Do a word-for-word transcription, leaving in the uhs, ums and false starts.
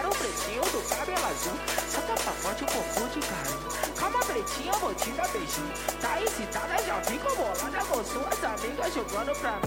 no pretinho do cabelo azul. Senta pra forte o popô de carinho. Calma, pretinha, vou te dar beijinho. Tá excitada, já fica bolada com suas amigas jogando pra mim.